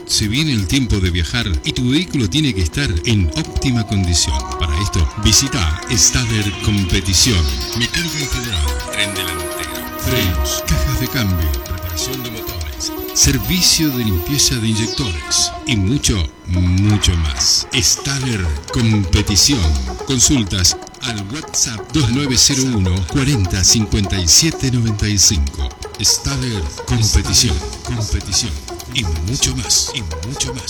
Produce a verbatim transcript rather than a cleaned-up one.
Se viene el tiempo de viajar y tu vehículo tiene que estar en óptima condición. Para esto, visita Staller Competición. Mecánica en general, tren delantero, frenos, cajas de cambio, reparación de motores, servicio de limpieza de inyectores y mucho, mucho más. Staller Competición. Consultas al WhatsApp dos nueve cero uno cuarenta cincuenta y siete noventa y cinco. Staller Competición. Competición. Y mucho más, y mucho más.